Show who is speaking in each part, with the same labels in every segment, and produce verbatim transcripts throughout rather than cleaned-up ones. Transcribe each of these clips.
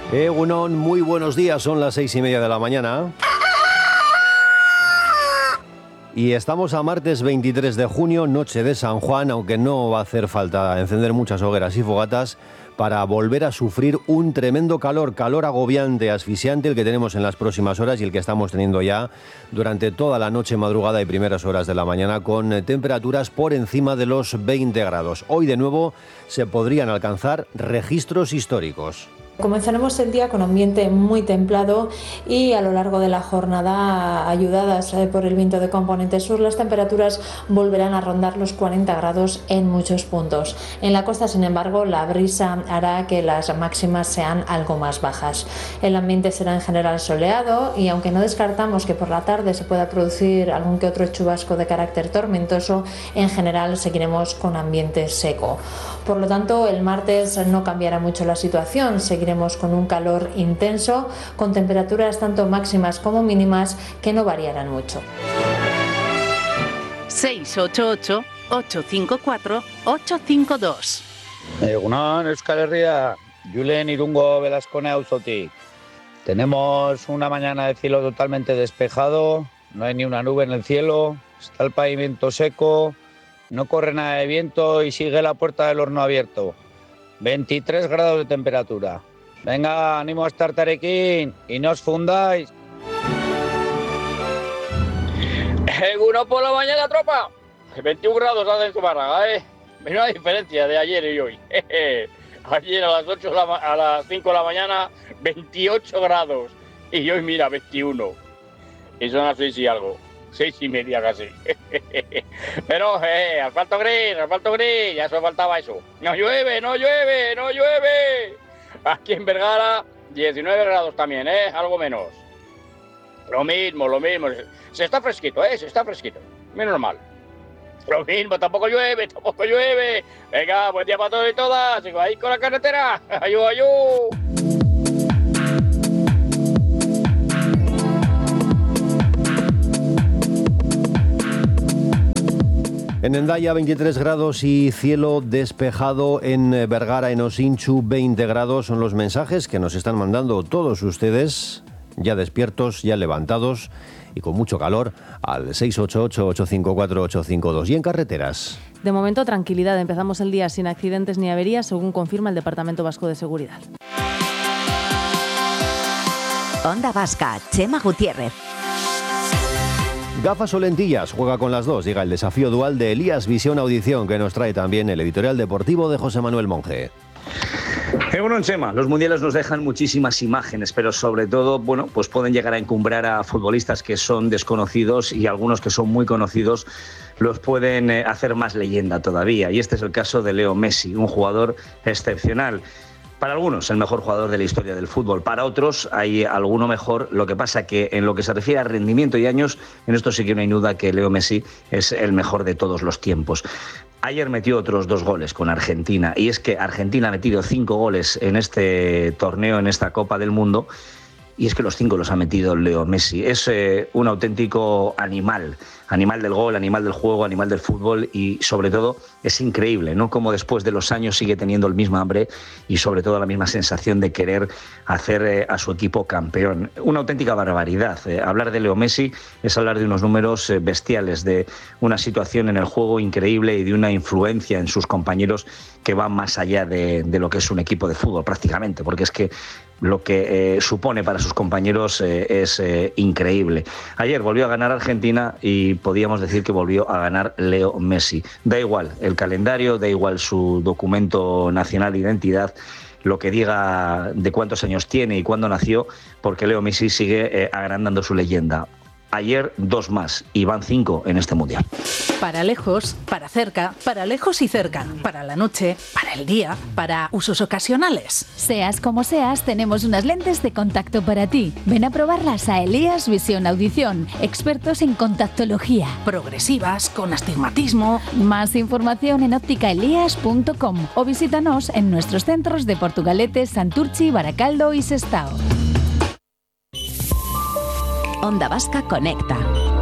Speaker 1: Egunon, muy buenos días, son las seis y media de la mañana. Y estamos a martes veintitrés de junio, noche de San Juan, aunque no va a hacer falta encender muchas hogueras y fogatas para volver a sufrir un tremendo calor, calor agobiante, asfixiante, el que tenemos en las próximas horas y el que estamos teniendo ya durante toda la noche, madrugada y primeras horas de la mañana, con temperaturas por encima de los veinte grados. Hoy de nuevo se podrían alcanzar registros históricos.
Speaker 2: Comenzaremos el día con ambiente muy templado y a lo largo de la jornada, ayudadas por el viento de componente sur, las temperaturas volverán a rondar los cuarenta grados en muchos puntos. En la costa, sin embargo, la brisa hará que las máximas sean algo más bajas. El ambiente será en general soleado y aunque no descartamos que por la tarde se pueda producir algún que otro chubasco de carácter tormentoso, en general seguiremos con ambiente seco. Por lo tanto, el martes no cambiará mucho la situación, seguiremos con un calor intenso, con temperaturas tanto máximas como mínimas que no variarán mucho.
Speaker 3: seis ocho ocho, ocho cinco cuatro, ocho cinco dos.
Speaker 4: Egunon, Euskal Herria, Julen Irungo Velascone Auzotik. Tenemos una mañana de cielo totalmente despejado, no hay ni una nube en el cielo, está el pavimento seco, no corre nada de viento y sigue la puerta del horno abierto. veintitrés grados de temperatura. Venga, ánimo a estar Tarequín y no os fundáis.
Speaker 5: Eguno por la mañana, tropa. veintiún grados hace en Zumárraga, ¿eh? Mira la diferencia de ayer y hoy. Ayer a las ocho, a las cinco de la mañana, veintiocho grados. Y hoy, mira, veintiuno. Y son las seis y algo. Seis y media casi. Pero, eh, asfalto gris, asfalto gris, ya solo faltaba eso. No llueve, no llueve, no llueve. Aquí en Vergara, diecinueve grados también, eh, algo menos. Lo mismo, lo mismo. Se está fresquito, eh, se está fresquito. Menos mal. Lo mismo, tampoco llueve, tampoco llueve. Venga, buen día para todos y todas. Sigo ahí con la carretera. Ayú, ayú.
Speaker 1: En Hendaya veintitrés grados y cielo despejado. En Vergara, en Osinchu, veinte grados. Son los mensajes que nos están mandando todos ustedes, ya despiertos, ya levantados y con mucho calor, al seis ocho ocho, ocho cinco cuatro, ocho cinco dos. Y en carreteras,
Speaker 6: de momento, tranquilidad. Empezamos el día sin accidentes ni averías, según confirma el Departamento Vasco de Seguridad.
Speaker 7: Onda Vasca, Chema Gutiérrez.
Speaker 1: Gafas o lentillas, juega con las dos. Llega el desafío dual de Elías Visión Audición, que nos trae también el editorial deportivo de José Manuel Monge.
Speaker 8: Egunon, Chema, los mundiales nos dejan muchísimas imágenes, pero sobre todo, bueno, pues pueden llegar a encumbrar a futbolistas que son desconocidos y algunos que son muy conocidos los pueden eh, hacer más leyenda todavía. Y este es el caso de Leo Messi, un jugador excepcional. Para algunos, el mejor jugador de la historia del fútbol. Para otros, hay alguno mejor. Lo que pasa que en lo que se refiere a rendimiento y años, en esto sí que no hay duda que Leo Messi es el mejor de todos los tiempos. Ayer metió otros dos goles con Argentina. Y es que Argentina ha metido cinco goles en este torneo, en esta Copa del Mundo. Y es que los cinco los ha metido Leo Messi. Es eh, un auténtico animal. Animal del gol, animal del juego, animal del fútbol y sobre todo es increíble, ¿no? Cómo después de los años sigue teniendo el mismo hambre y sobre todo la misma sensación de querer hacer eh, a su equipo campeón. Una auténtica barbaridad. Eh, hablar de Leo Messi es hablar de unos números eh, bestiales, de una situación en el juego increíble y de una influencia en sus compañeros que va más allá de, de lo que es un equipo de fútbol prácticamente, porque es que lo que eh, supone para sus compañeros eh, es eh, increíble. Ayer volvió a ganar Argentina y podíamos decir que volvió a ganar Leo Messi. Da igual el calendario, da igual su documento nacional de identidad, lo que diga de cuántos años tiene y cuándo nació, porque Leo Messi sigue eh, agrandando su leyenda. Ayer dos más y van cinco en este mundial.
Speaker 3: Para lejos, para cerca, para lejos y cerca, para la noche, para el día, para usos ocasionales.
Speaker 9: Seas como seas, tenemos unas lentes de contacto para ti. Ven a probarlas a Elías Visión Audición, expertos en contactología.
Speaker 3: Progresivas, con astigmatismo.
Speaker 9: Más información en óptica elías punto com o visítanos en nuestros centros de Portugalete, Santurchi, Baracaldo y Sestao.
Speaker 7: Onda Vasca Conecta.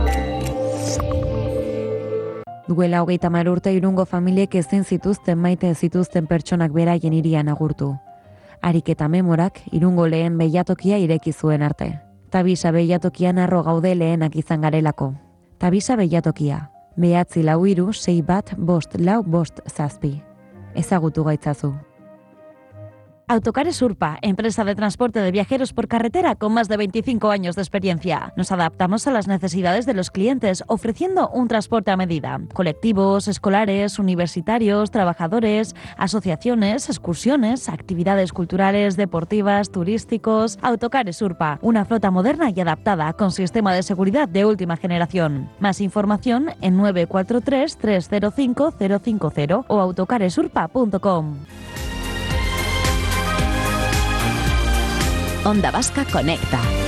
Speaker 10: Duela hogeita hamar urte Irungo familiek ezin zituzten maite zituzten pertsonak beraien hirian agurtu. Ariketa Memorak Irungo lehen beilatokia ireki zuen arte. Tabisa beilatokian harro gaude lehenak izan garelako. Tabisa beilatokia. Behatzi lau hiru, sei bat, bost lau, bost zazpi. Ezagutu gaitzazu.
Speaker 11: Autocares Urpa, empresa de transporte de viajeros por carretera con más de veinticinco años de experiencia. Nos adaptamos a las necesidades de los clientes, ofreciendo un transporte a medida. Colectivos, escolares, universitarios, trabajadores, asociaciones, excursiones, actividades culturales, deportivas, turísticos. Autocares Urpa, una flota moderna y adaptada con sistema de seguridad de última generación. Más información en nueve cuatro tres, tres cero cinco, cero cinco cero o autocaresurpa punto com.
Speaker 7: Onda Vasca Conecta.